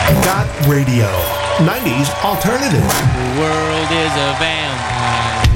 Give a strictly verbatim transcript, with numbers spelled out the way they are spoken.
Got Radio. nineties alternative. The world is a van.